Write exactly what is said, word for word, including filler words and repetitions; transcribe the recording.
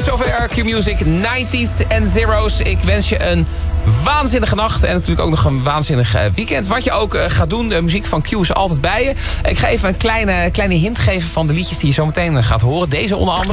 zover Q-Music nineties en zeros. Ik wens je een waanzinnige nacht en natuurlijk ook nog een waanzinnig weekend. Wat je ook uh, gaat doen, de muziek van Q is altijd bij je. Ik ga even een kleine, kleine hint geven van de liedjes die je zo meteen gaat horen. Deze onder andere.